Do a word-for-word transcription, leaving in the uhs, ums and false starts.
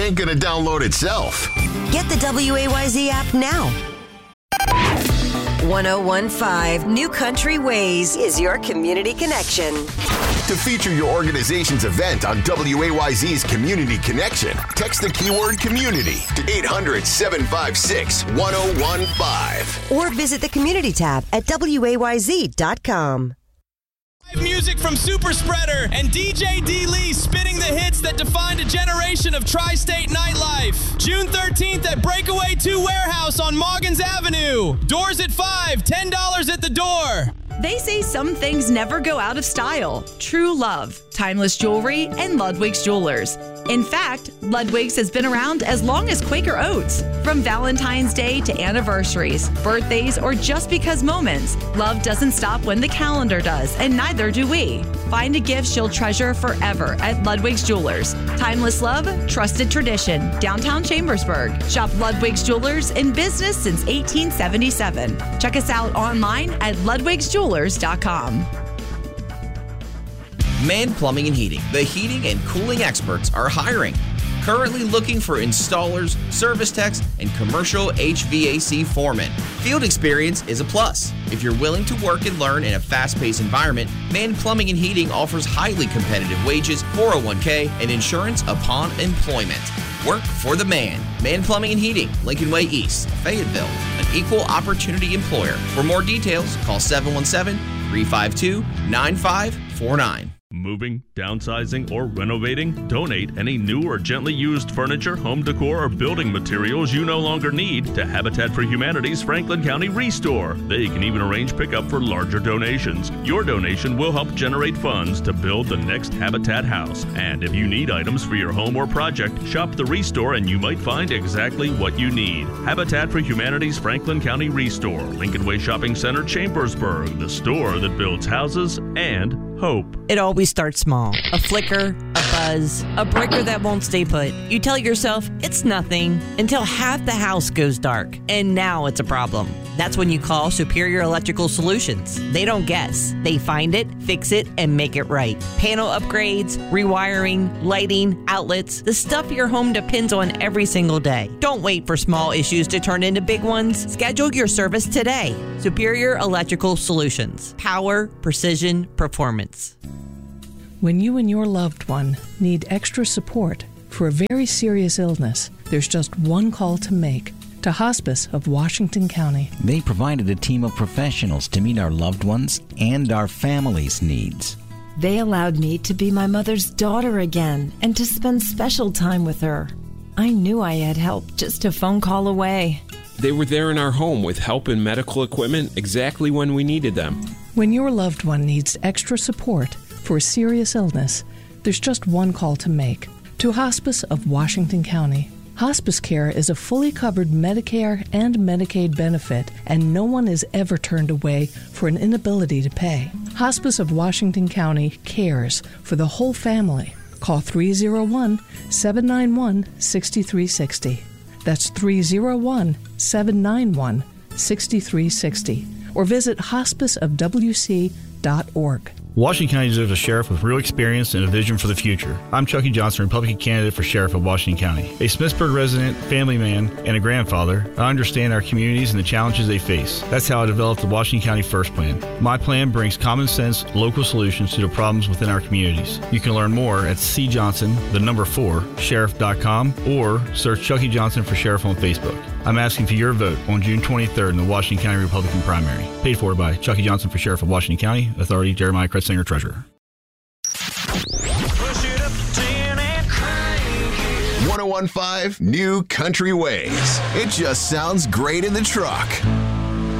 ain't gonna download itself. Get the W A Y Z app now. one oh one point five New Country Ways is your community connection. To feature your organization's event on W A Y Z's Community Connection, text the keyword community to eight hundred, seven five six, one oh one five. Or visit the community tab at W A Y Z dot com. Music from Super Spreader and D J D. Lee spinning the hits that defined a generation of tri-state nightlife. June thirteenth at Breakaway two Warehouse on Moggins Avenue. Doors at five, ten dollars at the door. They say some things never go out of style. True Love, Timeless Jewelry, and Ludwig's Jewelers. In fact, Ludwig's has been around as long as Quaker Oats. From Valentine's Day to anniversaries, birthdays, or just because moments, love doesn't stop when the calendar does, and neither do we. Find a gift she'll treasure forever at Ludwig's Jewelers. Timeless love, trusted tradition, downtown Chambersburg. Shop Ludwig's Jewelers, in business since eighteen seventy-seven. Check us out online at ludwigs jewelers dot com. Man Plumbing and Heating, the heating and cooling experts, are hiring. Currently looking for installers, service techs, and commercial H V A C foremen. Field experience is a plus. If you're willing to work and learn in a fast-paced environment, Man Plumbing and Heating offers highly competitive wages, four oh one k, and insurance upon employment. Work for the man. Man Plumbing and Heating, Lincoln Way East, Fayetteville, an equal opportunity employer. For more details, call seven one seven, three five two, nine five four nine. Moving, downsizing, or renovating? Donate any new or gently used furniture, home decor, or building materials you no longer need to Habitat for Humanity's Franklin County Restore. They can even arrange pickup for larger donations. Your donation will help generate funds to build the next Habitat house. And if you need items for your home or project, shop the Restore and you might find exactly what you need. Habitat for Humanity's Franklin County Restore, Lincoln Way Shopping Center, Chambersburg, the store that builds houses and hope. It always starts small. A flicker, a buzz, a breaker that won't stay put. You tell yourself it's nothing until half the house goes dark, and now it's a problem. That's when you call Superior Electrical Solutions. They don't guess. They find it, fix it, and make it right. Panel upgrades, rewiring, lighting, outlets, the stuff your home depends on every single day. Don't wait for small issues to turn into big ones. Schedule your service today. Superior Electrical Solutions. Power, precision, performance. When you and your loved one need extra support for a very serious illness, there's just one call to make. To Hospice of Washington County. They provided a team of professionals to meet our loved ones and our family's needs. They allowed me to be my mother's daughter again and to spend special time with her. I knew I had help just a phone call away. They were there in our home with help and medical equipment exactly when we needed them. When your loved one needs extra support for a serious illness, there's just one call to make. To Hospice of Washington County. Hospice care is a fully covered Medicare and Medicaid benefit, and no one is ever turned away for an inability to pay. Hospice of Washington County cares for the whole family. Call three oh one, seven nine one, six three six zero. That's three oh one, seven nine one, six three six zero. Or visit hospice of w c dot org. Washington County deserves a sheriff with real experience and a vision for the future. I'm Chucky Johnson, Republican candidate for sheriff of Washington County. A Smithsburg resident, family man, and a grandfather, I understand our communities and the challenges they face. That's how I developed the Washington County First Plan. My plan brings common sense, local solutions to the problems within our communities. You can learn more at c johnson, the number four, sheriff dot com, or search Chucky Johnson for sheriff on Facebook. I'm asking for your vote on June twenty-third in the Washington County Republican primary. Paid for by Chucky Johnson for sheriff of Washington County. Authority, Jeremiah Kretzinger, treasurer. one oh one point five New Country Ways. It just sounds great in the truck.